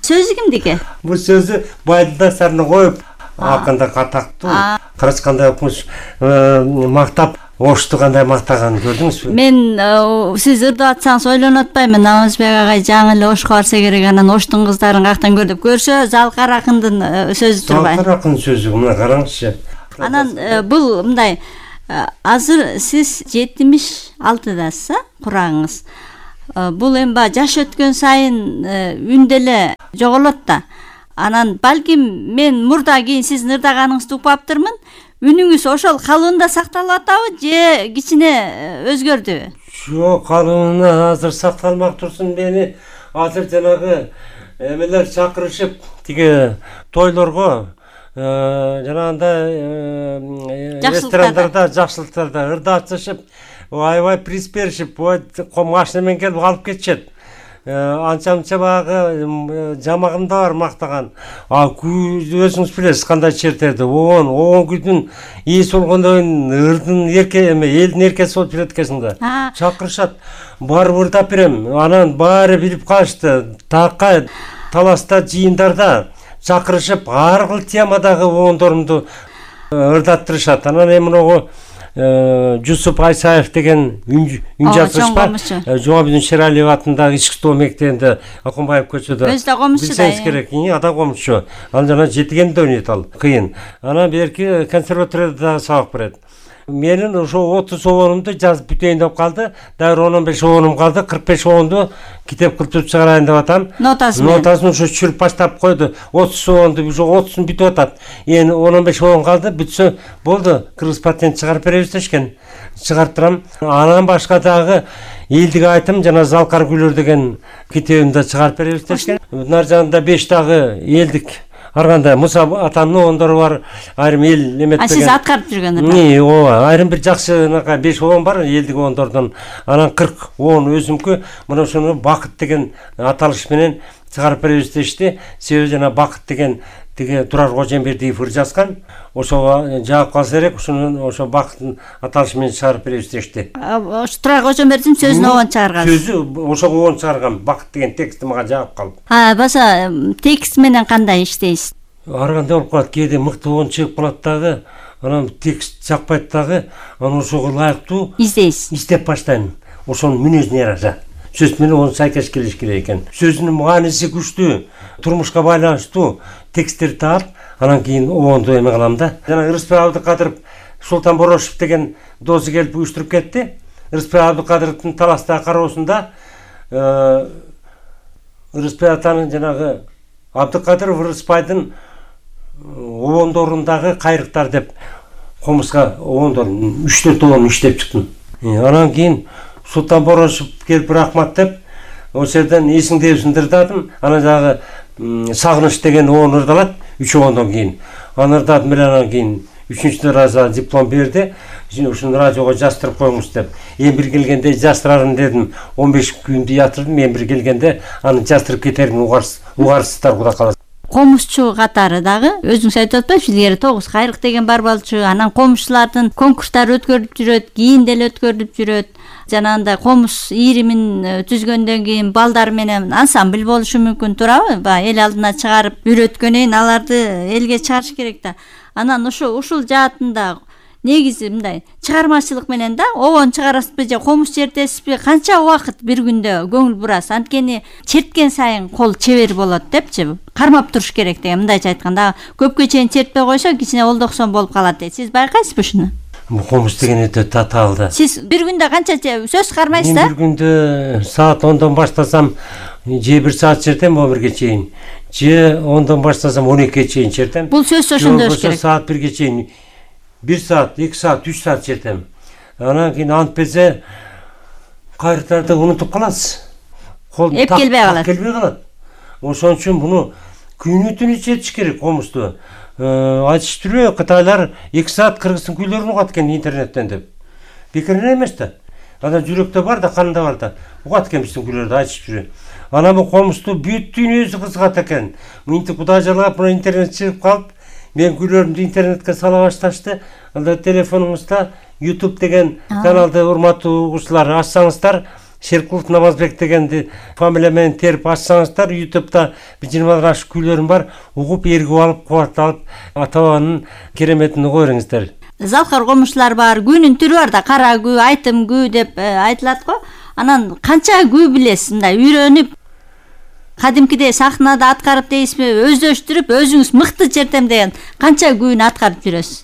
Сөзү кимдики? Бул сөзү Байдылдасарына коюп, акында катактуу, карачы кандай окumuш, мактап, Ошту кандай мактаган көрдүңүзбү? Мен сиз ырдап атсаңыз ойлонуп атпаймын. Намазбек агай жаңы эле Ошко барса керек, анан Оштун кыздарын каяктан көрдүп көрсө, Залкар акындын сөзү турбайбы? Залкар акындын сөзү, мына караңызчы. Анан бул мындай, азыр сиз 76дасыз, курагыңыз. Бул эми жаш өткөн сайын үнделе жоголот да. Анан балким мен мурда кийин сиздин ырдаганыңызды укпаптырмын. Үнүңүз ошол калыбында сакталып атабы же кичине өзгөрдүбү? Жок, калыбына азыр сакталмак турсун. Мени азыр жанагы эмелер чакырышып, тиги тойлорго, жанагындай ресторандарда, жакшылыктарда ырдатышып, аябай приз беришип, машина менен келип алып кетишет. Анча-мынча багы жамагымда бар мактаган. Өзүңүз билесиз кандай чертерди. Оон күйдүн ээси болгондон кийин ырдын элдин эркеси болуп жүрөт экенсиң да. Чакырышат. Барып ырдап берем. Анан баары билип калышты. Такка таласта, жыйындарда чакырышып, ар кыл темадагы оондорумду ырдаттырышат. Анан эми могу Жусуп Айсаев деген үн жазгыч бар. Жомабидин Шералиев атындагы ички иштөө мектебинде Акунбаев көчөдө. Өзү да комузчу да. Билсеңиз керек, ада комузчу. Ал жана жетигенде ойнойт ал. Кыйын. Анан берки консерваторияда сабак берет. Менин ошо 30 оонумду жазып бүтөйүн деп калды. Дагы 15 оонум калды. 45 оонду китеп кылып чыгарайын деп атам. Нотасын ошо чүрүп баштап койду. 30 оонду ошо 30-ун бүтүп атат. Эми 15 оон калды. Бүтсө болду. Кыргыз патент чыгарып беребиз дешкен. Чыгарттырам. Анан башка дагы элдик айтым жана Залкар күйлөр деген китебимди чыгарып беребиз дешкен. Нар жанында 5 дагы элдик арганда Муса атанын оондору бар, айрым эл эметпеген. Сиз аткарып жүргөндөр. Ооба, айрым бир жакшы 5 оон бар элдик оондордон. Анан 40 оон өзүмкү, мына ошону Бакыт деген аталыш менен чыгарып беребиз дешти. Себеби жана Бакыт деген тиги Турар Кожембердиев жазган. Ошого жаап калса керек, ошо Бакыттын аталышы менен чыгарып беребиз дешти. Турар Кожембердиевдин сөзүнө оон чыгарган. Сөзү ошого оон чыгарган. Бакыт деген тексти мага жаап калып. Баса текст менен кандай иштейсиз? Ар кандай болуп калат, кээде мыкты оон чыгып калат дагы, анан текст жакпайт дагы, анан ошого ылайыктуу издеп баштайм. Ошонун мүнөзүнө жараша. Сөз менен onu сайкеш келиш керек экен. Сөзүнүн мааниси күчтүү, турмушка байланыштуу тексттерди таап, анан кийин оонду эме кылам да. Жана Рыспек Абдыкадыров, Султан Борошев деген досу келип уюштуруп кетти. Рыспек Абдыкадыровдун таластагы кароосунда Рыспек атанын жанагы Абдыкадыров Рыспайдын оондорундагы кайрыктар деп комузга оондорун 3-4 оон иштеп чыктым. Анан кийин Султан Борошев келип рахмат деп, ошол жерден эсиңдебизин ырдадым. Анан жагы Сагыныч деген оон ырдалат 3 оондон кийин. Аны ырдадым эле, анан кийин 3-чү раза диплом берди. Ушуну радиого жаздырып коюңуз деп. Эми бир келгенде жаздырарын дедим. 15 күндү ятырдым. Эми бир келгенде аны жаздырып кетермин, угарсыздар Кудай кааласа. Комузчу катары дагы өзүңүз айтып атпайсызбы, илгери 9 кайрык деген бар болчу. Анан комузчулардын конкурстары өткөрүлүп жүрөт, кийин деле өткөрүлүп жүрөт. Жанагындай комуз ийримин түзгөндөн кийин балдар менен ансамбль болушу мүмкүн, туурабы? Эл алдына чыгарып үйрөткөнөн аларды элге чыгарыш керек да. Анан ушул жаатында негизи мындай чыгармачылык менен да оон чыгарасызбы же комуз чертесизби, канча убакыт бир күндө көңүл бурасыз? Анткени черткен сайын кол чебер болот депчи, кармап туруш керек деген. Мындайча айтканда, көпкө чейин чертпей койсо кичине олдоксон болуп калат дейт. Сиз байкайсызбы ушуну? Комуз деген өтө татаалды. Сиз бир күндө канча сөз кармайсыз да? Бир күндө саат 10дон баштасам, же 1 саат чертем 11ге чейин. Же 10дон баштасам 12ге чейин чертем. Бул сөз ошондой керек. Саат 1ге чейин 1 саат, 2 саат, 3 саат чертем. Анан кийин ант берсе кайрыктарды унутуп каласыз. Кол эп келбей калат. Ошон үчүн буну күнү-түнү чертиш керек комузду. Айтыштырбайбы, кытайлар 2 саат кыргыздын күйлөрүн угат экен интернеттен деп. Бекеринен эмес да. Анан жүрөктө бар да, канда бар да. Угат экен биздин күйлөрдү айтышып жүрөт. Анан бу комузду бүт дүйнөсү кызыгат экен. Мынтип Кудай жалгап, мына интернет чыгып калып, мен күйлөрүмдү интернетке сала башташты. Анда телефонуңузда YouTube деген каналды урматтуу угуучулар ачсаңыздар, Шеркулов Намазбек дегенди фамилия менен терип ачсаңыздар, YouTube'да 20 ашык күйлөрүм бар. Угуп, эргип алып, кубатталып, ата бабанын кереметин көрүңүздөр. Залкар комушулар бар, күүнүн түрү бар да, кара күү, айтым күү деп айтылат го. Анан канча күү билесиз, мындай үйрөнүп, кадимкидей сахнада аткарып дейсизби, өздөштүрүп, өзүңүз мыкты чертем деген канча күүнү аткарып жүрөсүз?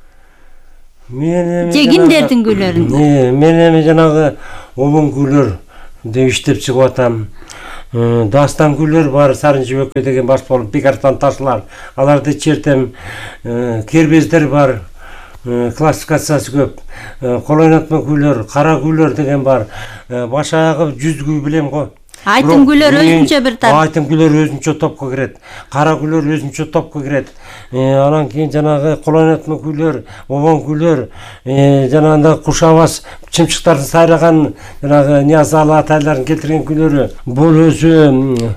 Мен кимдердин күйлөрүн? Мен эми жанагы улун күйлөрдү иштеп чыгып атам. Дастан күйлөр бар, Сарын Жибөккө деген баш болуп, Бекартан Ташлар, аларды чертем. Кербездер бар, классификациясы көп. Кол ойнотмо күйлөр, кара күйлөр деген бар. Баш аягы 100 күй билем го. Айтым күйлөр өзүнчө бир топ. Айтым күйлөр өзүнчө топко кирет. Кара күйлөр өзүнчө топко кирет. Анан кийин жанагы кол ойнотмо күйлөр, обон күйлөр, жанагындай Кушабас чымчыктардын сайраган, жанагы Ниязалы атайлардын келтирген күйлөрү. Бул өзү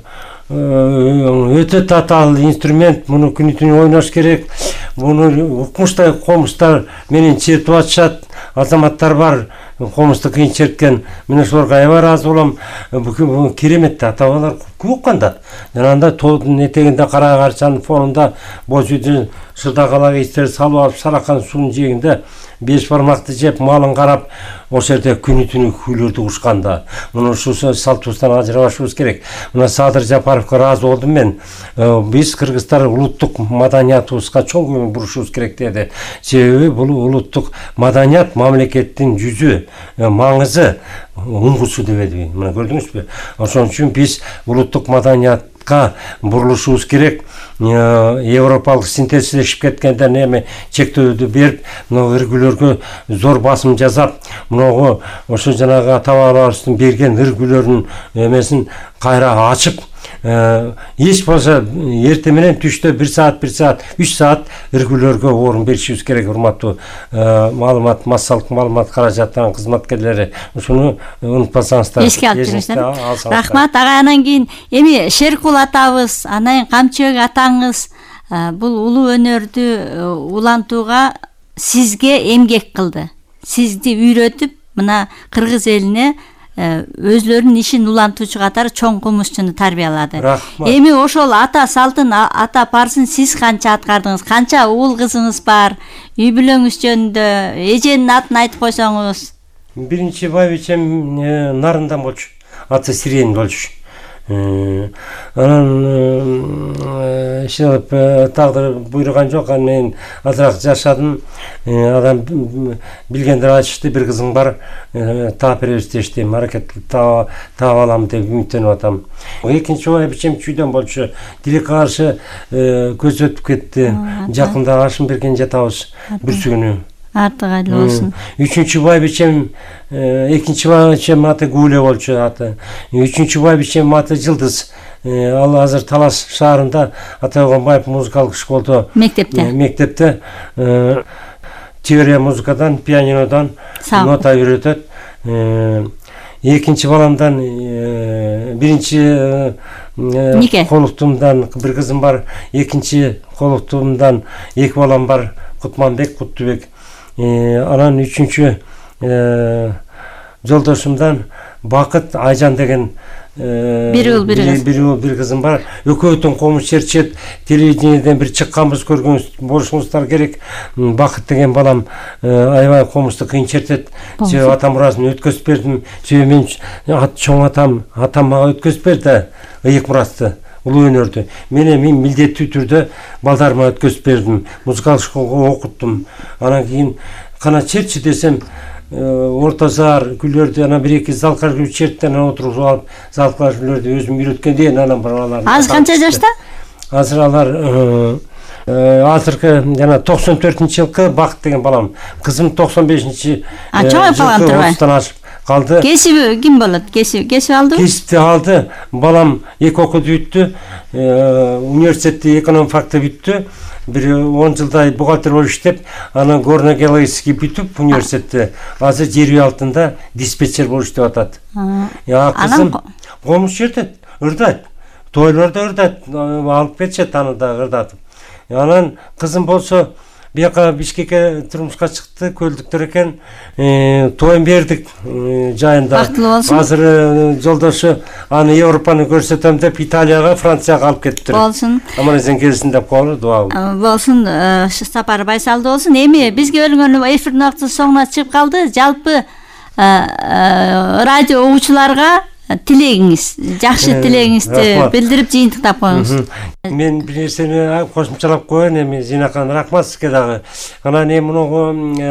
өтө татаал инструмент. Муну күнү-түнү ойнош керек. Муну укмуштай комуштар менен чертип атышат. Азаматтар бар, комусту кийин черткен. Мен ошолорго аябай ыраазы болом. Бул керемет да, ата-бабалар көп укканда. Жанагындай тоодун этегинде кара карчанын фонунда боз үйдөн шырдакалак истер салып алып, Саракан суунун жээгинде 5 бармакты жеп, малын карап, ошол жерде күнү-түнү күйлөрдү укушканда. Муну ушул салтыбыздан ажырабашыбыз керек. Мына Садыр Жапаровго ыраазы болдум мен. Биз кыргыздар улуттук маданиятыбызга чоң көңүл бурушубуз керек деди. Себеби бул улуттук маданият мамлекеттин жүзү, маңызы, уңгусу дебедиби? Мына көрдүңүзбү? Ошон үчүн биз улуттук маданиятка бурулушубуз керек. Европалык синтезлешип кеткенден эми чектөөдү берип, мына ыргүлөргө зор басым жасап, мынагу ошо жанагы ата-бабаларыбыздын берген ыргүлөрүнүн эмесин кайра ачып, эч болсо эртең менен түштө 1 саат, 3 саат ыргүлөргө орун беришибиз керек, урматтуу массалык маалымат каражаттарынын кызматкерлери. Ушуну унутпасаңыздар. Эске алып жүрүңүздөр. Рахмат ага. Анан кийин эми Шеркул атабыз, анан Камчыбек атаңыз бул улуу өнөрдү улантууга сизге эмгек кылды. Сизди үйрөтүп, мына кыргыз элине өзлөрүнүн ишин улантуучу катары чоң комузчуну тарбиялады. Эми ошол ата салтын, ата парсын сиз канча аткардыңыз? Канча уул кызыңыз бар? Үй бүлөңүз жөнүндө эженин атын айтып койсоңуз. Биринчи байбичем Нарындан болчу. Аты Сирен болчу. Анан ишелеп тагдыр буйруган жок. Мен азыраак жашадым. Адам билгендер айтышты, бир кызым бар. Таап беребиз дештим. Аракет таап алам деп үмүттөнүп атам. Экинчи байбичем чүйдөн болчу. Тилекке каршы көз өтүп кетти. Жакында ашын берген жатабыз бүрсү күнү. Артык айлы болсун. Үчүнчү байбичем, экинчи байбичем аты Гуле болчу аты. Үчүнчү байбичем аты Жылдыз. Ал азыр Талас шаарында Атайгонбаев музыкалык школдо мектепте теория музыкадан, пианинодон нота үйрөтөт. Экинчи баламдан биринчи колуктумдан бир кызым бар, экинчи колуктумдан 2 балам бар, Кутманбек, Куттубек. Анан үчүнчү жолдошумдан Бакыт Айжан деген бир кызым бар. Экөөтүн комуз чертишет. Телевидениеден бир чыкканбыз, көргөн болушуңуздар керек. Бакыт деген балам аябай комузду кыйын чертет. Себеби ата мурасын өткөзүп бердим. Себеби мен чоң атам мага өткөзүп берди ыйык мурасты, улуу өнөрдү. Мен милдеттүү түрдө балдарыма өткөзүп бердим. Музыкалык школго окуттум. Анан кийин кана чертчи десем, орто заар күйлөрдү, анан 1-2 залкар күйлөр чертти, анан отургузуп алып, залкар күйлөрдү өзүм үйрөткөндөн анан балалар. Азыр канча жашта? Азыр алар азыркы жана 94-жылкы Бакыт деген балам, кызым 95-жылкы отуздан ашып калды. Кесиби ким болот? Кесип алды? Кесипти алды. Балам 2 окуду бүттү. Университетте эконом факты бүттү. Бир 10 жылдай бухгалтер болуп иштеп, анан горно-геологический бүтүп университетте азыр жер үй алтында диспетчер болуп иштеп атат. Кызым комуз чертет, ырдайт. Тойлордо ырдайт, алып кетишет аны да ырдатып. Анан кызым болсо бияка Бишкекке турмушка чыкты, көлдүктөр экен. Тоон бердик жайында. Бактылуу болсун. Азыр жолдошу аны Европаны көрсөтөм деп Италияга, Францияга алып кетиптир. Болсун. Аман эсен келсин деп коелу, дуа. Болсун, сапары байсалдуу болсун. Эми бизге өлгөн эфирдин убакыты соңуна чыгып калды. Жалпы радио угуучуларга тилегиңиз, жакшы тилегиңизди билдирип жыйынтыктап коюңуз. Мен бир нерсени кошумчалап коеюн, эми Зинакан, рахмат сизге дагы. Анан эми мунугу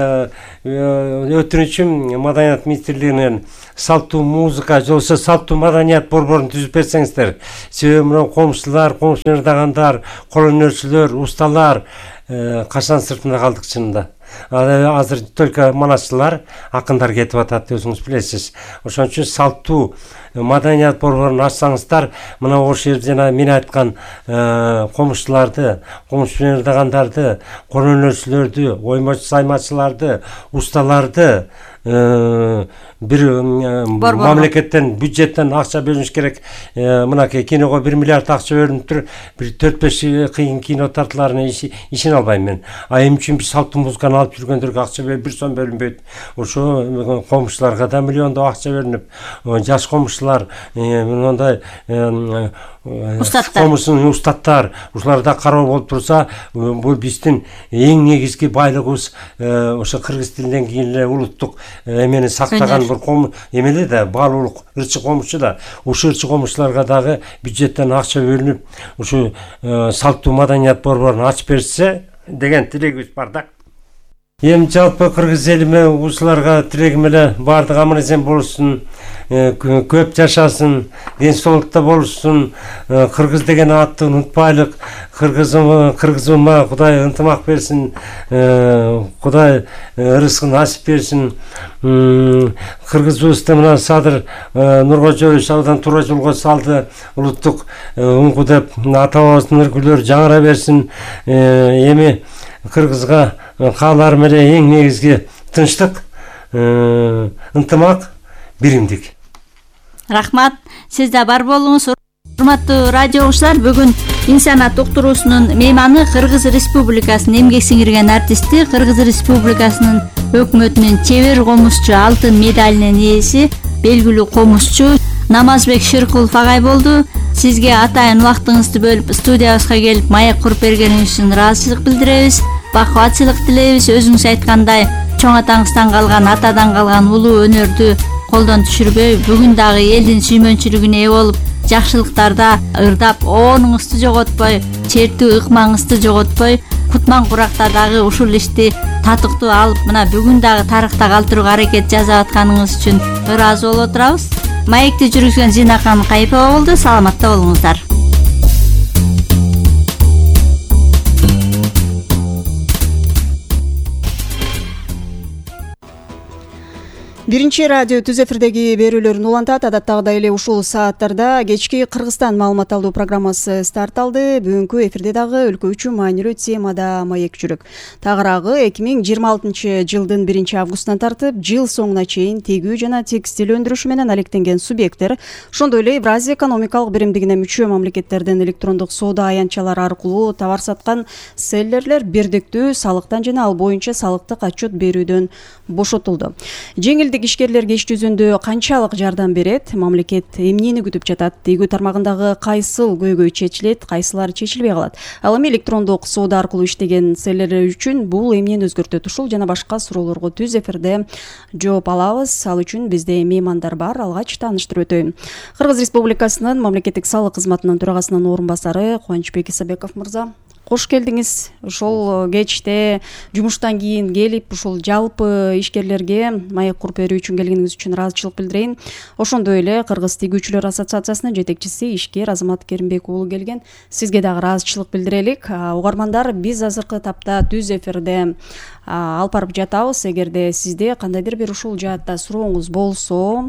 өтүнүчүм Маданият министрлигинен салттуу музыка жолсо салттуу маданият борборун түзүп берсеңиздер. Себеби мына комшулар, комшу ырдагандар, кол өнөрчүлөр, усталар кашан сыртында калдык чынында. Азыр только манасчылар, акындар кетип атат, өзүңүз билесиз. Ошон үчүн салттуу маданият борборун ачсаңыздар, мына ошол жерде жана мен айткан комшуларды, комшу менен ырдагандарды, кол өнөрчүлөрдү, оймочу саймачыларды, усталарды бир мамлекеттен, бюджеттен акча бөлүнүш керек. Мынакей киного 1 миллиард акча бөлүнүптүр. Бир 4-5 кыйын кино тартыларына ишин албайм мен. Эми үчүн бир салттуу музыканы алып жүргөндөргө акча бир сом бөлүнбөйт. Ошо комшуларга да миллиондоо акча бөлүнүп, жаш комшулар, мындай комушун устаттар, ушуларда кароо болуп турса, бул биздин эң негизги байлыгыбыз. Ошо кыргыз тилинен кийин эле улуттук эмени сактаган бир ком эмеле да, баалуулук ырчы комушу да. Ушул ырчы комушуларга дагы бюджеттен акча бөлүнүп, ушу салттуу маданият борборун ачып берсе деген тилегибиз бар да. Эми жалпы кыргыз элиме, ушуларга тилегим эле баардыгы аман эсен болушун, көп жашасын, ден соолукта болушун, кыргыз деген атты унутпайлык, кыргызыма Кудай ынтымак берсин, Кудай ырыскын ачып берсин. Кыргызыбызды мына Садыр Нуркожоевич абдан туура жолго салды, улуттук уңку деп ата бабабыздын өркүлөрү жаңыра берсин. Эми кыргызга кааларым эле эң негизги тынчтык, ынтымак, биримдик. Рахмат, сиз да бар болуңуз. Урматтуу радио угуучулар, бүгүн инсанат уктуруусунун мейманы Кыргыз Республикасынын эмгек сиңирген артисти, Кыргыз Республикасынын өкмөтүнүн чебер комузчу алтын медалинин ээси, белгилүү комузчу Намазбек Шыркулов агай болду. Сизге атайын убактыңызды бөлүп студиябызга келип маек куруп бергениңиз үчүн ыраазычылык билдиребиз. Бакубатчылык тилейбиз. Өзүңүз айткандай, чоң атаңыздан калган, атадан калган улуу өнөрдү колдон түшүрбөй, бүгүн дагы элдин сүймөнчүлүгүнө ээ болуп, жакшылыктарда ырдап, оонуңузду жоготпой, чертүү ыкмаңызды жоготпой, кутман куракта дагы ушул ишти татыктуу алып, мына бүгүн дагы тарыхта калтырууга аракет жасап атканыңыз үчүн ыраазы болуп отурабыз. Маекти жүргүзгөн Зинакан Кайыпова болду. Саламатта болуңуздар. Биринчи радио түз эфирдеги берүүлөрүн улантат. Адаттагыдай эле ушул сааттарда кечки Кыргызстан маалымат алуу программасы старт алды. Бүгүнкү эфирде дагы өлкө үчүн маанилүү темада маек жүрөк. Тагыраагы 2026 жылдын 1 августунан тартып, жыл соңуна чейин тегүү жана текстил өндүрүшү менен алектенген субъекттер, ошондой эле Евразия экономикалык биримдигине мүчө мамлекеттерден электрондук соода аянтчалары аркылуу товар саткан селлерлер бирдиктүү салыктан жана ал боюнча салыктык отчет берүүдөн бошотулду. Жеңилдик ишкерлерге иш жүзүндө канчалык жардам берет? Мамлекет эмнени күтүп жатат? Тегүү тармагындагы кайсыл көйгөй чечилет, кайсылары чечилбей калат? Ал эми электрондук соода аркылуу иштеген селлерлер үчүн бул эмнени өзгөртөт? Ушул жана башка суроолорго түз эфирде жооп алабыз. Ал үчүн бизде меймандар бар. Алгач тааныштырып өтөйүн. Кыргыз Республикасынын мамлекеттик салык кызматынын төрагасынын орун басары Кубанычбек Исабеков мырза, кош келдиңиз. Ошол кечте жумуштан кийин келип, ушул жалпы ишкерлерге маек куруп берүү үчүн келгениңиз үчүн ыраазычылык билдирейин. Ошондой эле Кыргыз тегүүчүлөр ассоциациясынын жетекчиси ишкер Азамат Керимбек уулу келген. Сизге дагы ыраазычылык билдирелик. Угармандар, биз азыркы тапта түз эфирде алып барып жатабыз. Эгерде сизде кандайдыр бир ушул жаатта сурооңуз болсо,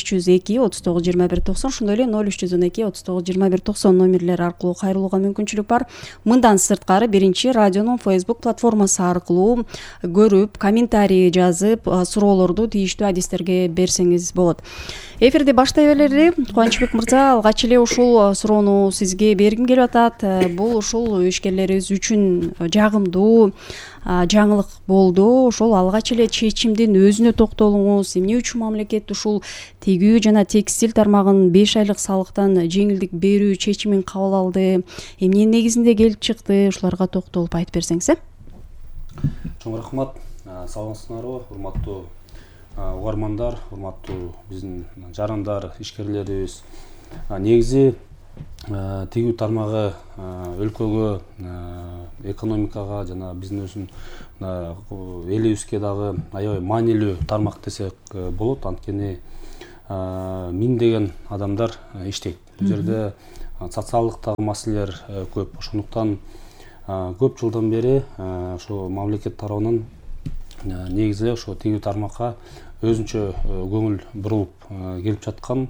0502 39 21 90, ошондой эле 0312 39 21 90 номерлер аркылуу кайрылууга мүмкүнчүлүк бар. Мындан сырткары биринчи радионун Facebook платформасы аркылуу көрүп, комментарий жазып, суроолорду тийиштүү адистерге берсеңиз болот. Эфирди баштай эле Кубанычбек мырза, алгач эле ушул суроону сизге бергим келип атат. Бул ушул ишкерлерибиз үчүн жагымдуу жаңылык болду. Ошол алгач эле чечимдин өзүнө токтолуңуз. Эмне үчүн мамлекет ушул тегүү жана текстиль тармагын 5 айлык салыктан жеңилдик берүү чечимин кабыл алды? Эмне негизинде келип чыкты? Ушуларга токтолуп айтып берсеңиз. Чоң рахмат. Саламатсыздарбы, урматтуу угармандар, урматтуу биздин жарандар, ишкерлерибиз. Негизи тегүү тармагы өлкөгө, экономикага жана биздин өзүн элибизге дагы аябай маанилүү тармак десек болот. Анткени миңдеген адамдар иштейт. Бул жерде социалдыктагы маселелер көп. Ошондуктан көп жылдан бери ошо мамлекет тарабынан негизи эле ошо тегүү тармакка өзүнчө көңүл бурулуп келип жаткан.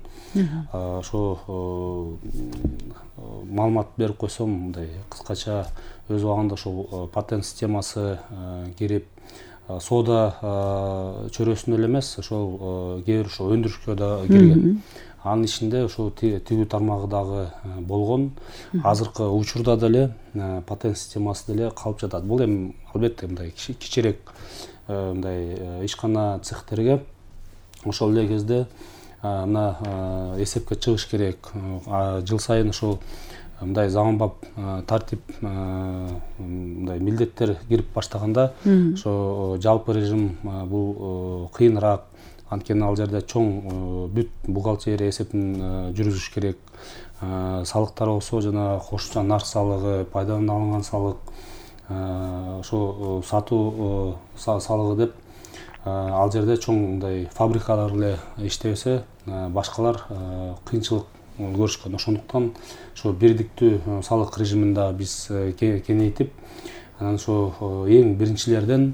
Ошо маалымат берип койсом, мындай кыскача өз убагында ошол патент системасы кирип, соода чөрөсүнө эле эмес, ошол кээ бир ошо өндүрүшкө да кирген. Анын ичинде ошол тегүү тармагы дагы болгон. Азыркы учурда деле патент системасы деле калып жатат. Бул эми албетте мындай кичирээк мындай ишкана цехтерге ошол эле кезде мына эсепке чыгыш керек. Жыл сайын ошол мындай заманбап тартип мындай милдеттер кирип баштаганда ошо жалпы режим бул кыйыныраак. Анткени ал жерде чоң бүт бухгалтерия эсебин жүргүзүш керек. Салыктар болсо жана кошумча нарк салыгы, пайдадан алынган салык, ошо сатуу салыгы деп ал жерде чоң мындай фабрикалар эле иштебесе, башкалар кыйынчылык көрүшкөн. Ошондуктан ошо бирдиктүү салык режимин да биз кеңейтип, анан ошо эң биринчилерден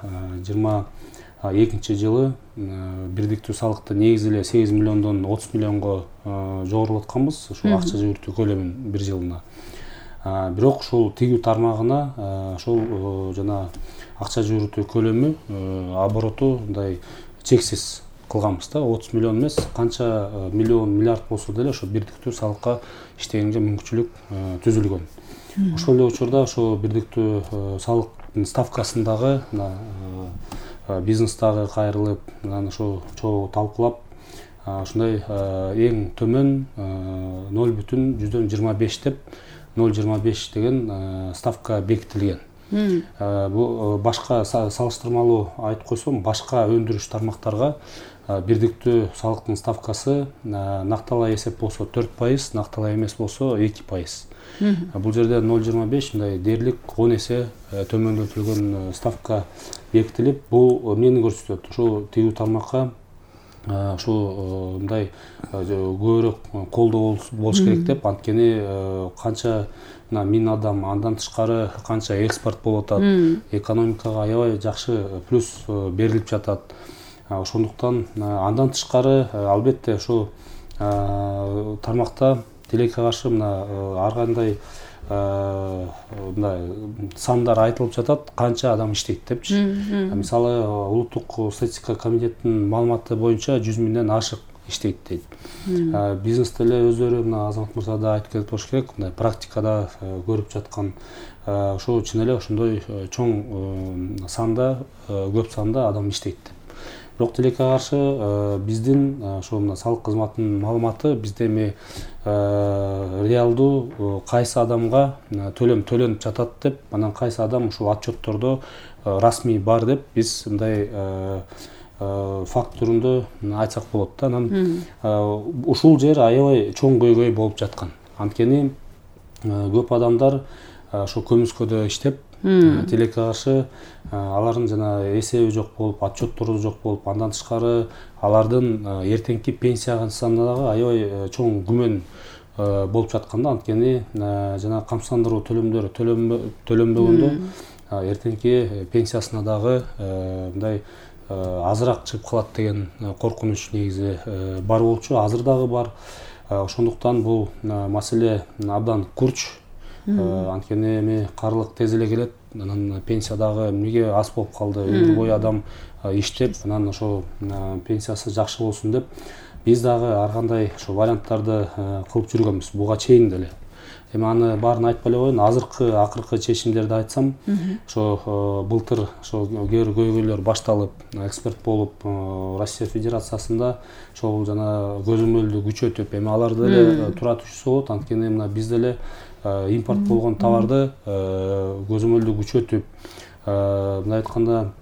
22 жылы бирдиктүү салыкты негизи эле 8 миллиондон 30 миллионго жогорулатканбыз, ошо акча жүгүртүү көлөмүн бир жылына. Бирок ушул тегүү тармагына ошол жана акча жүгүртүү көлөмү, обороту мындай чексиз кылганбыз да. 30 миллион эмес, канча миллион, миллиард болсо деле ошо бирдиктүү салыкка иштегенге мүмкүнчүлүк түзүлгөн. Ошол эле учурда ошо бирдиктүү салыктын ставкасын дагы бизнес дагы кайрылып, анан ошо чогуу талкуулап, ушундай эң төмөн 0,25 деп 0,25 деген ставка бекитилген. Бул башка салыштырмалуу айтып койсом, башка өндүрүш тармактарга бирдиктүү салыктын ставкасы накталай эсеп болсо 4%, накталай эмес болсо 2%. Бул жерде 0,25 мындай дээрлик 10 эсе төмөндөтүлгөн ставка бекитилип, бул эмнени көрсөтөт? Ошол тегүү тармакка ушул мындай көбүрөөк колдоо болуш керек деп. Анткени канча миң адам, андан тышкары канча экспорт болуп атат, экономикага аябай жакшы плюс берилип жатат. Ошондуктан андан тышкары албетте ошол тармакта тилекке каршы ар кандай мындай сандар айтылып жатат, канча адам иштейт депчи. Мисалы улуттук статистика комитетинин маалыматы боюнча 100 миңден ашык иштейт дейт. Бизнес деле өздөрү мына Азамат мырза да айтып кетип болуш керек, мындай практикада көрүп жаткан ошол чын эле ошондой чоң санда, көп санда адам иштейт деп. Бирок тилекке каршы биздин ошо мына салык кызматынын маалыматы бизде эми реалдуу кайсы адамга төлөм төлөнүп жатат деп, анан кайсы адам ушул отчеттордо расмий бар деп биз мындай факт түрүндө айтсак болот да. Анан ушул жер аябай чоң көйгөй болуп жаткан. Анткени көп адамдар ошо көмүскөдө иштеп, тилекке каршы алардын жана эсеби жок болуп, отчеттору жок болуп, андан тышкары алардын эртеңки пенсиясына дагы аябай чоң күмөн болуп жаткан да. Анткени жана камсыздандыруу төлөмдөрү төлөнбөгөндө эртеңки пенсиясына дагы мындай азыраак чыгып калат деген коркунуч негизи бар болчу, азыр дагы бар. Ошондуктан бул маселе абдан курч. Анткени эми карлык тез эле келет, анан пенсиядагы эмнеге аз болуп калды, өмүр бою адам иштеп, анан ошо пенсиясы жакшы болсун деп биз дагы ар кандай ошо варианттарды кылып жүргөнбүз буга чейин деле. Эми аны баарын айтпай эле коеюн, азыркы акыркы чечимдерди айтсам, ошо былтыр ошо көйгөйлөр башталып, эксперт болуп, Россия Федерациясында ошол жана көзөмөлдү күчөтүп, эми аларды деле тура түшүрсө болот, анткени мына биз деле импорт болгон товарды көзөмөлдү күчөтүп, мындай айтканда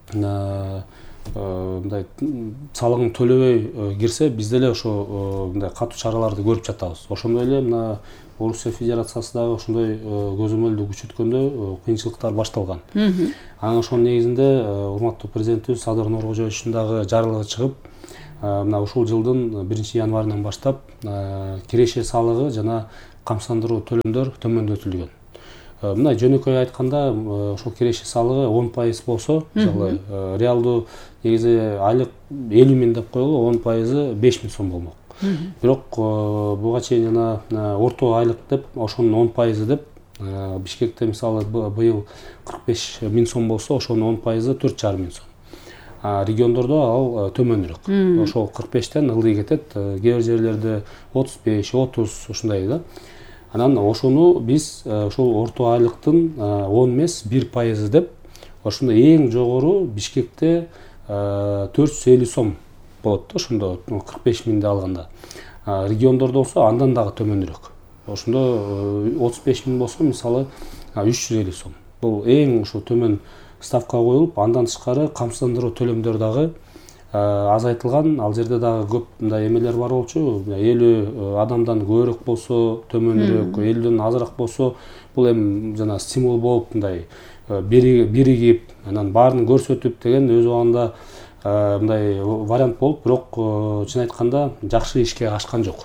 мындай салыгын төлөбөй кирсе, биз деле ошо мындай катуу чараларды көрүп жатабыз. Ошондой эле мына Орусия Федерациясы дагы ошондой көзөмөлдү күчөткөндө кыйынчылыктар башталган. Анан ошонун негизинде урматтуу президентибиз Садыр Нуркожоевичтин дагы жарлыгы чыгып, мына ушул жылдын 1-январынан баштап киреше салыгы жана камсыздандыруу төлөмдөр төмөндөтүлгөн. Мына жөнөкөй айтканда, ошол киреше салыгы 10% болсо, мисалы реалдуу негизи айлык 50 000 деп коелу, 10% 5 000 сом болмок. Бирок буга чейин жана орто айлык деп, ошонун 10% деп Бишкекте мисалы быйыл 45 000 сом болсо, ошонун 10% 4,5 000 сом. Региондордо ал төмөнүрөөк. Ошол 45тен ылдый кетет, кээ бир жерлерде 35-30 ушундай да. Анан ошону биз ошол орто айлыктын 10 эмес 1% деп, ошондо эң жогору Бишкекте 450 сом болот, ошондо 45 000 алганда. Региондордо болсо андан дагы төмөнүрөөк. Ошондо 35 000 болсо, мисалы 350 сом. Бул эң ошо төмөн ставка коюлуп, андан тышкары камсыздандыруу төлөмдөр дагы азайтылган. Ал жерде дагы көп мындай эмелер бар болчу. 50 адамдан көбүрөөк болсо төмөнүрөөк, 50дөн азыраак болсо, бул эми жана стимул болуп мындай биригип, анан баарын көрсөтүп деген өз убагында мындай вариант болуп, бирок чын айтканда жакшы ишке ашкан жок.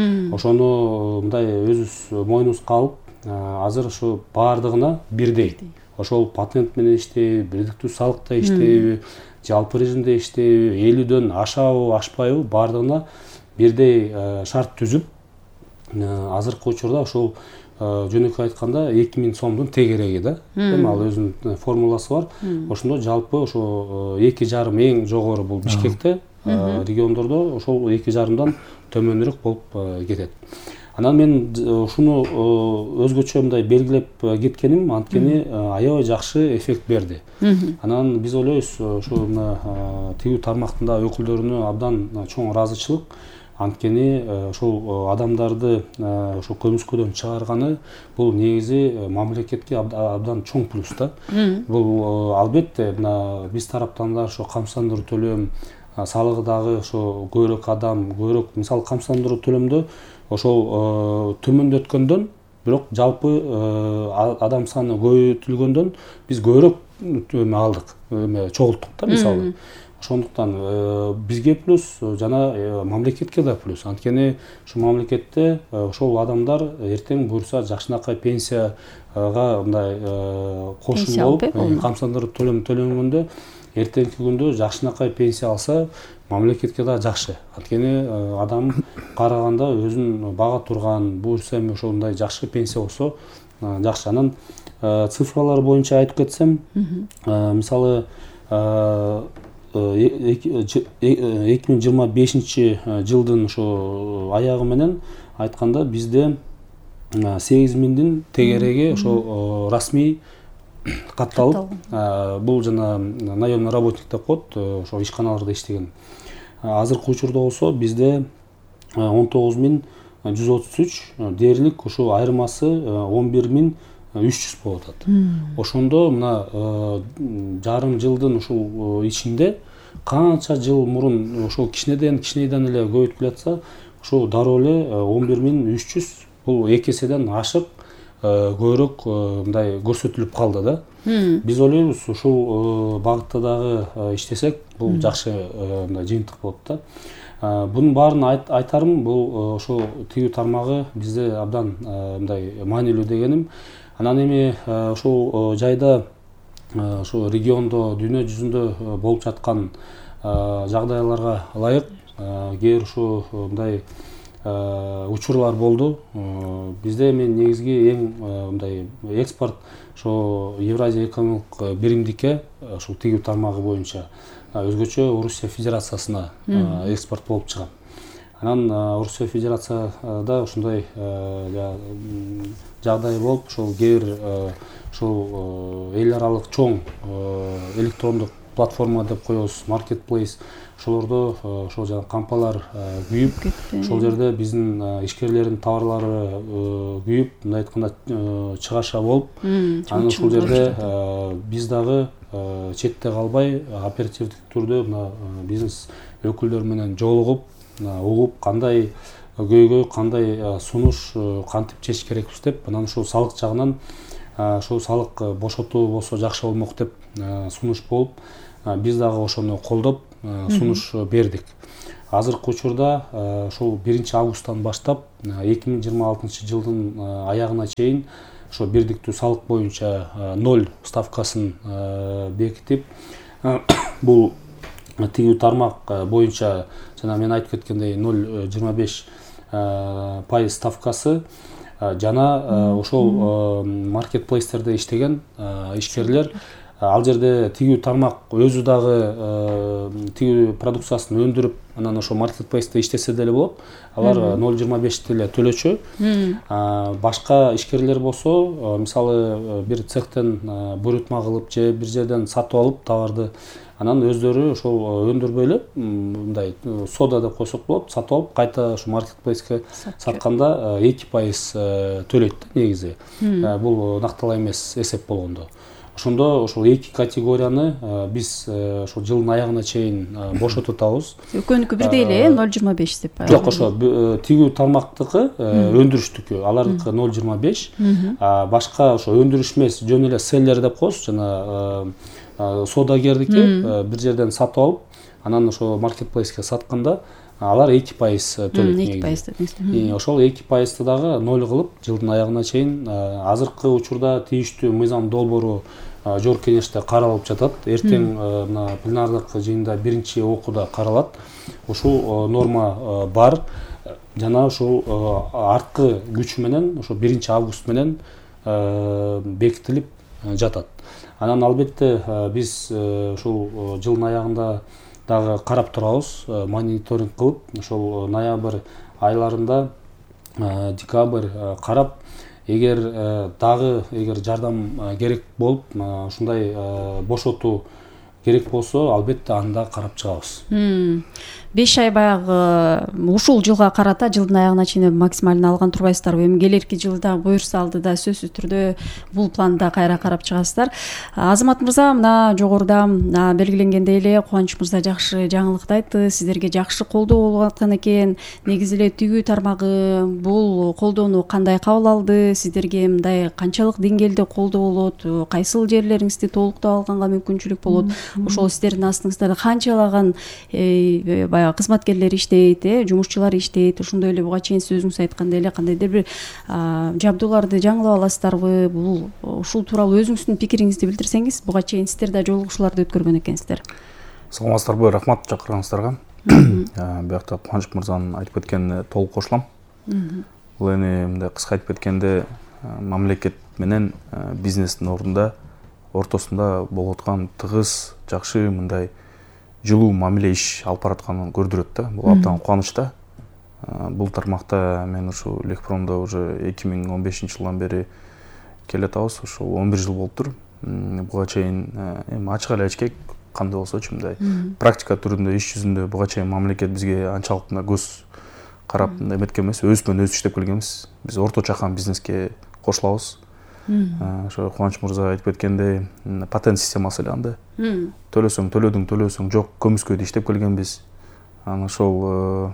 Ошону мындай өзүбүз мойнубузга алып, азыр ошо баардыгына бирдей. Ошол патент менен иштейби, бирдиктүү салыкта иштейби, жалпы режимде иштейби, 50дөн ашабы, ашпайбы, баардыгына бирдей шарт түзүп, азыркы учурда ошол жөнөкөй айтканда 2000 сомдун тегереги да. Эми ал өзүнүн формуласы бар. Ошондо жалпы ошо 2,5 эң жогору бул Бишкекте, региондордо ошол 2,5дан төмөнүрөөк болуп кетет. Анан мен ушуну өзгөчө мындай белгилеп кеткеним, анткени аябай жакшы эффект берди. Анан биз ойлойбуз, ошо мына тигүү тармактын да өкүлдөрүнө абдан чоң ыраазычылык. Анткени ошол адамдарды ошо көмүскөдөн чыгарганы бул негизи мамлекетке абдан чоң плюс да. Бул албетте мына биз тараптан да ошо камсыздандыруу төлөм салыгы дагы ошо көбүрөөк адам, көбүрөөк мисалы камсыздандыруу төлөмдө ошол төмөндөткөндөн, бирок жалпы адам саны көбөйтүлгөндөн биз көбүрөөк алдык, чогулттук да мисалы. Ошондуктан бизге плюс жана мамлекетке да плюс. Анткени ушу мамлекетте ошол адамдар эртең буюрса жакшынакай пенсияга мындай кошун болуп, камсыздандыруу төлөм төлөнгөндө эртеңки күндө жакшынакай пенсия алса, мамлекетке да жакшы. Анткени адам караганда өзүн бага турган, буюрса эми ошондой жакшы пенсия болсо жакшы. Анан цифралар боюнча айтып кетсем, мисалы 2025 жылдын ошо аягы менен айтканда бизде 8000дин тегереги ошо расмий катталып, бул жана наемный работник деп коет, ошо ишканаларда иштеген. Азыркы учурда болсо бизде 19133, дээрлик ошо айырмасы 11300 болуп атат. Ошондо мына жарым жылдын ушул ичинде канча жыл мурун ошол кичинеден эле көбөйтүп жатса, ошол дароо эле 11300 бул 2 эседен ашып көбүрөөк мындай көрсөтүлүп калды да. Биз ойлойбуз, ушул багытта дагы иштесек, бул жакшы мындай жыйынтык болот да. Бунун баарын айтарым, бул ошол тигүү тармагы бизде абдан мындай маанилүү дегеним. Анан эми ошол жайда ошо региондо, дүйнө жүзүндө болуп жаткан жагдайларга ылайык, кээ бир ушу мындай учурлар болду. Бизде мен негизги эң мындай экспорт ошо Евразия экономикалык биримдикке ушул тигүү тармагы боюнча өзгөчө Орусия Федерациясына экспорт болуп чыгат. Анан Орусия Федерацияда ушундай жагдай болуп, ошол кээ бир ошол эл аралык чоң электрондук платформа деп коебуз, маркетплейс, ошолордо ошол жана кампалар күйүп, ошол жерде биздин ишкерлердин товарлары күйүп, мындай айтканда чыгаша болуп, анан ушул жерде биз дагы четте калбай оперативдик түрдө мына бизнес өкүлдөр менен жолугуп, угуп, кандай көйгөй, кандай сунуш кантип чечиш керекпиз деп, анан ушул салык жагынан ошол салык бошотуу болсо жакшы болмок деп сунуш болуп, биз дагы ошону колдоп сунуш бердик. Азыркы учурда ошол 1 августтан баштап 2026 жылдын аягына чейин ошо бирдиктүү салык боюнча 0 ставкасын бекитип, бул тигүү тармак боюнча жана мен айтып кеткендей 0,25% ставкасы жана ошол маркетплейстерде иштеген ишкерлер ал жерде тигүү тармак өзү дагы тигүү продукциясын өндүрүп, анан ошо маркетплейсте иштесе деле болот. Алар 0,25 деле төлөчү. Башка ишкерлер болсо, мисалы бир цехтен буйрутма кылып же бир жерден сатып алып товарды, анан өздөрү ошол өндүрбөй эле мындай сода деп койсок болот, сатып алып кайта ошо маркетплейске сатканда 2% төлөйт да негизи. Бул накталаа эмес эсеп болгондо. Ошондо ошол эки категорияны биз ошол жылдын аягына чейин бошотуп атабыз. Экөөнүкү бирдей эле 0,25 деп. Жок, ошо тигүү тармактыкы өндүрүштүкү, алардыкы 0,25, башка ошо өндүрүш эмес, жөн эле селлер деп коебуз, жана содагердики бир жерден сатып алып, анан ошо маркетплейске сатканда алар 2% төлөйт. 2%. Ошол 2%-ты дагы 0 кылып жылдын аягына чейин азыркы учурда тийиштүү мыйзам долбоору жогорку кеңеште каралып жатат. Эртең мына пленардык жыйында биринчи окууда каралат. Ушул норма бар жана ушул арткы күчү менен ошо 1 август менен бекитилип жатат. Анан албетте биз ушул жылдын аягында дагы карап турабыз, мониторинг кылып, ошол ноябрь айларында, декабрь карап, эгер жардам керек болуп, ушундай бошотуу керек болсо, албетте аны да карап чыгабыз. 5 ай баягы ушул жылга карата жылдын аягына чейин максималын алган турбайсыздарбы? Эми келерки жылда буюрса алдыда сөзсүз түрдө бул планда кайра карап чыгасыздар. Азамат мырза, мына жогоруда белгиленгендей эле Кубаныч мырза жакшы жаңылыкты айтты. Сиздерге жакшы колдоо болуп аткан экен. Негизи эле тигүү тармагы бул колдоону кандай кабыл алды? Сиздерге мындай канчалык деңгээлде колдоо болот? Кайсыл жерлериңизди толуктап алганга мүмкүнчүлүк болот? Ошол сиздердин астыңызда канчалаган кызматкерлер иштейт, жумушчулар иштейт, ошондой эле буга чейин сөзүңүз айткандай эле кандайдыр бир жабдууларды жаңылап аласыздарбы? Бул ушул тууралуу өзүңүздүн пикириңизди билдирсеңиз, буга чейин сиздер да жолугушууларды өткөргөн экенсиздер. Саламатсыздарбы, рахмат чакырганыңыздарга. Биякта Кубаныч мырзанын айтып кеткенине толук кошулам. Бул эми мындай кыска айтып кеткенде мамлекет менен бизнестин ортосунда болуп аткан тыгыз, жакшы мындай жылуу мамиле иш алып баратканын көрдүрөт да. Бул абдан кубанычта. Бул тармакта мен ушу Лекпромдо уже 2015 жылдан бери келатабыз. Ушу 11 жыл болуптур. Буга чейин эми ачык эле айтышкек, кандай болсочу мындай практика түрүндө, иш жүзүндө буга чейин мамлекет бизге анчалык көз карап эметкен эмес. Өзүбүз иштеп келгенбиз. Биз орто чакан бизнеске кошулабыз. Ошо Кубаныч мырза айтып кеткендей, патент системасы эле анда. Төлөсөң, төлөөсөң жок, көмүскөдө иштеп келгенбиз. Анан ошол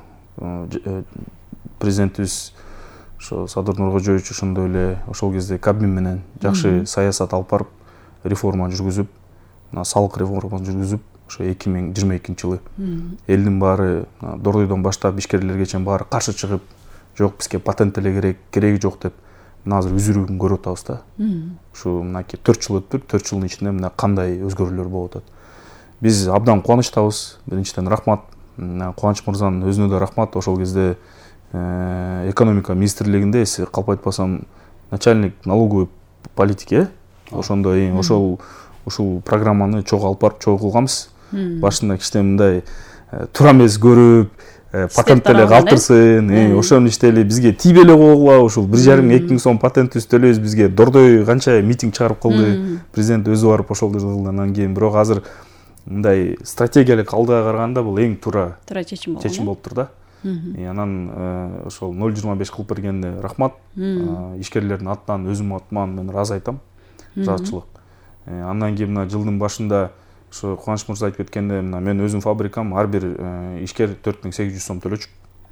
президентибиз ошо Садыр Нуркожоевич ошондой эле ошол кезде Кабмин менен жакшы саясат алып барып, реформа жүргүзүп, салык реформасын жүргүзүп, ошо 2022 жылы элдин баары дордойдон баштап ишкерлерге чейин баары каршы чыгып, жок бизге патент эле кереги жок деп азыр үзүрүүгүн көрүп атабыз да. Ушу мынакей 4 жыл өттүр, 4 жылдын ичинде мына кандай өзгөрүүлөр болуп атат. Биз абдан кубанычтабыз. Биринчиден рахмат. Кубаныч мырзанын өзүнө да рахмат. Ошол кезде экономика министрлигинде эси калп айтпасам начальник налоговой политики ошондо ушул программаны чогуу алып барып чогуу кылганбыз. Башында кичине мындай туура эмес көрүп патент эле калтырсын, ошонун иштели бизге тийбей эле койгула, ушул 1,5-2 миң сом патентибиз төлөйбүз, бизге дордой канча митинг чыгарып кылды, президент өзү барып ошол кылды. Анан кийин бирок азыр мындай стратегиялык алдыга караганда бул эң туура чечим болуптур да. Анан ошол 0,25 кылып бергенде рахмат. Ишкерлердин атынан өзүмдүн атыман мен ыраазы айтам. Ыраазычылык. Андан кийин мына жылдын башында ошо Кубаныч мырза айтып кеткенде, мына мен өзүм фабрикам ар бир ишкер 4800 сом төлөчүк.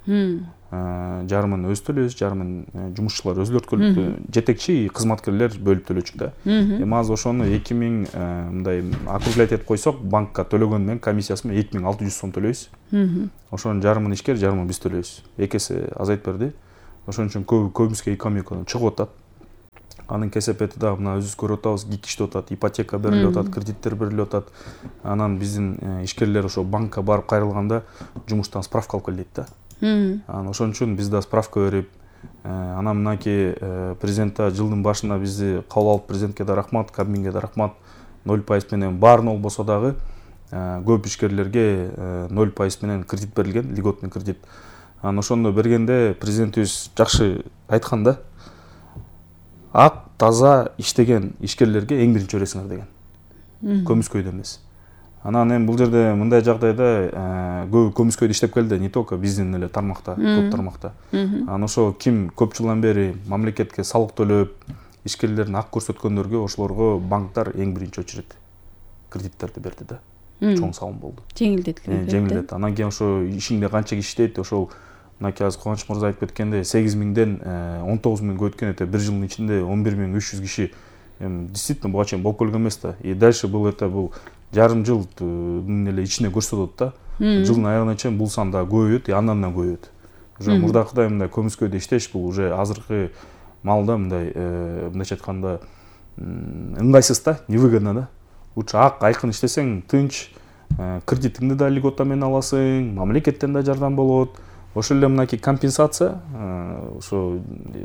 Жарымын өз төлөйбүз, жарымын жумушчулар өзүлөр төлөйт. Жетекчи кызматкерлер бөлүп төлөчүк да. Эми азыр ошону 2000 мындай округлять этип койсок, банкка төлөгөн менен комиссиясы менен 2600 сом төлөйбүз. Ошонун жарымын ишкер, жарымын биз төлөйбүз. Эки эсе азайып берди. Ошон үчүн көбүбүзгө экономикадан чыгып атат. Анын кесепети да мына өзүбүз көрүп атабыз, гикиштеп атат, ипотека берилип атат, кредиттер берилип атат. Анан биздин ишкерлер ошо банкка барып кайрылганда жумуштан справка алып кел дейт да. Анан ошон үчүн биз да справка берип, анан мынакей президент жылдын башында бизди кабыл алып, президентке да рахмат, Кабминге да рахмат. 0% менен баарын болбосо дагы көп ишкерлерге 0% менен кредит берилген, льготный кредит. Анан ошондо бергенде президентибиз жакшы айткан да. Ак, таза иштеген ишкерлерге эң биринчи бересиңер деген. Көмүскөйдө эмес. Анан эми бул жерде мындай жагдайда көмүскөйдө иштеп келди, не только биздин эле тармакта, көп тармакта. Анан ошо ким көп жылдан бери мамлекетке салык төлөп, ишкерлердин ак көрсөткөндөргө ошолорго банктар эң биринчи очередь кредиттерди берди да. Чоң салым болду. Жеңилдет. Анан кийин ошо ишиңде канча киши иштейт, ошол мынакей азыр Кубаныч мырза айтып кеткенде 8000ден 19000 өткөн эте бир жылдын ичинде 11300 киши действительно буга чейин болуп келген эмес да. И дальше бул жарым жылдын эле ичине көрсөтөт да. Жылдын аягына чейин бул сан да көбөйөт, андан да көбөйөт. Уже мурдакыдай мындай көмүскөйдө иштеш бул уже азыркы маалда мындайча айтканда ыңгайсыз да, невыгодно да. Лучше ак айкын иштесең тынч, кредитиңди да льгота менен аласың, мамлекеттен да жардам болот. Ошол эле мынакей компенсация ошо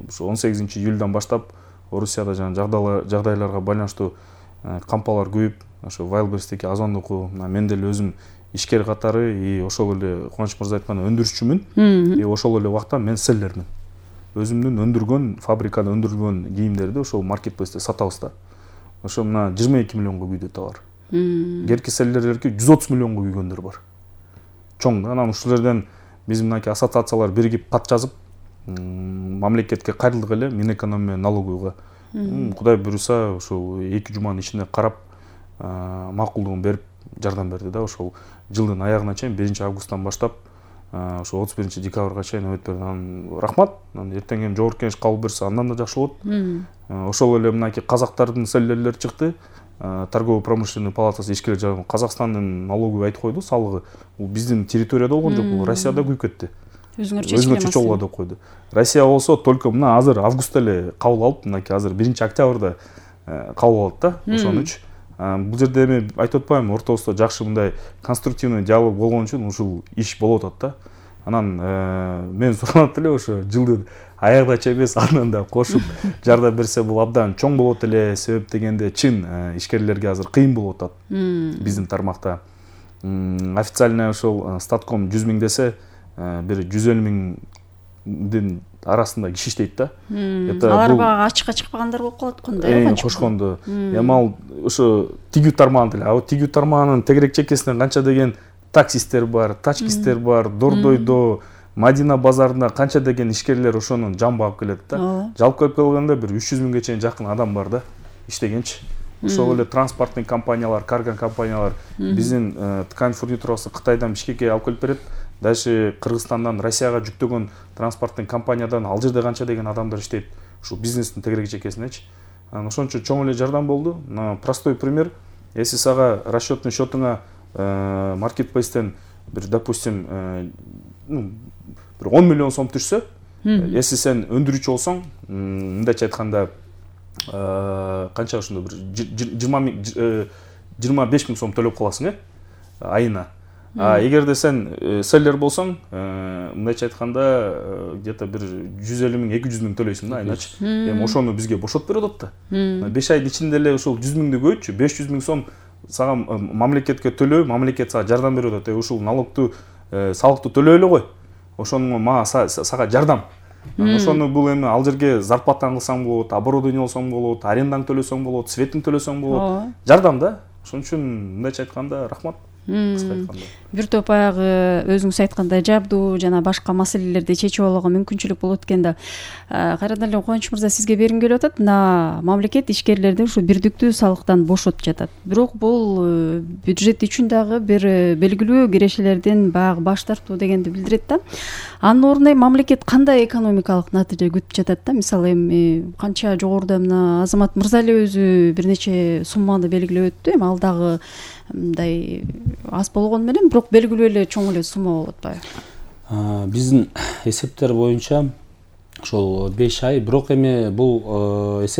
18-июлдан баштап Орусияда жана жагдайларга байланыштуу кампалар көбөйүп, ошо Wildberries'теги Озондуку мен деле өзүм ишкер катары и ошол эле Кубаныч мырза айткан өндүрүшчүмүн. И ошол эле убакта мен селлермин. Өзүмдүн өндүргөн, фабрикада өндүргөн кийимдерди ошол маркетплейсте сатабыз да. Ошо мына 22 миллионго күйдү товар. Керки селлерлерге 130 миллионго күйгөндөр бар. Чоң. Анан ушул жерден биз мынакей ассоциациялар биригип кат жазып, мамлекетке кайрылдык эле, Минэкономия, налоговыйга. Кудай буюрса, ошол 2 жуманын ичинде карап, макулдугун берип, жардам берди да. Ошол жылдын аягына чейин 1-августтан баштап, ошо 31-декабрга чейин өтүп берди. Анан рахмат. Анан эртең эми жогорку кеңеш кабыл берсе, андан да жакшы болот. Ошол эле мынакей казактардын селлерлери чыкты. Торгово-промышленный палатасы ишкерлер жагынан Казакстандын налоговый айтып койду, салыгы. Бул биздин территорияда болгон жок, бул Россияда күйүп кетти. Өзүңөр чечип алгыла деп койду. Россия болсо только мына азыр августта эле кабыл алып, мынакей азыр 1-октябрда кабыл алат да. Ошон үчүн бул жерде эми айтып атпайбы, ортобузда жакшы мындай конструктивный диалог болгон үчүн ушул иш болуп атат да. Анан мен суранат эле ошо жылдын аягына чейин эмес, андан да кошуп жардам берсе бул абдан чоң болот эле. Себеп дегенде чын ишкерлерге азыр кыйын болуп атат биздин тармакта. Официально ошол статком 100 000 десе, бир 150 000дин арасында киши иштейт да. Алар бага ачыкка чыкпагандар болуп калат экен да. Кошкондо. Эми ал ошо тигүү тармагын деле, а тигүү тармагынын тегерек чекесинен канча деген таксисттер бар, тачкисттер бар, Дордойдо, Мадина базарында канча деген ишкерлер ошонун жамбы алып келет да. Жалпы коюп келгенде бир 300 000ге чейин жакын адам бар да, иштегенчи. Ошол эле транспорттун компаниялар, карго компаниялар биздин ткань фурнитурасы Кытайдан Бишкекке алып келип берет. Дальше Кыргызстандан Россияга жүктөгөн транспорттун компаниядан ал жерде канча деген адамдар иштейт. Ушул бизнестин тегерек чекесинечи. Ошон үчүн чоң эле жардам болду. Простой пример. Если сага расчетный счетуңа маркетплейстен бир, допустим, бир 10 миллион сом түшсө, если сен өндүрүүчү болсоң, мындайча айтканда канча ошондо бир 25 000 сом төлөп каласың айына. эгерде сен селлер болсоң, мындайча айтканда где-то бир 150 миң 200 миң төлөйсүң да айначы. Эми ошону бизге бошотуп берип атат да. 5 айдын ичинде эле ушул 100 миңди көйүтчү, 500 миң сом сага мамлекетке төлөө, мамлекет сага жардам берип атат. Ушул налогту, салыкту төлөй эле кой. Ошону мага сага жардам. Ошону бул эми ал жерге зарплатаң кылсаң болот, оборудование алсаң болот, арендаң төлөсөң болот, светин төлөсөң болот. Жардам да. Ошон үчүн мындайча айтканда рахмат. Бир топ баягы өзүңүз айткандай жабдуу жана башка маселелерди чечип алууга мүмкүнчүлүк болот экен да. Кайрадан эле Кубаныч мырза сизге бергим келип атат. Мына мамлекет ишкерлерди ушу бирдиктүү салыктан бошотуп жатат. Бирок бул бюджет үчүн дагы бир белгилүү кирешелерден баягы баш тартуу дегенди билдирет да. Анын ордуна мамлекет кандай экономикалык натыйжа күтүп жатат да? Мисалы эми канча жогоруда мына Азамат мырза эле өзү бир нече сумманы белгилеп өттү. Эми ал дагы мындай аз болгону менен бирок белгилүү эле чоң эле сумма болот атпайбы? Биздин эсептер боюнча ошол 5 ай, бирок эми бул эсеп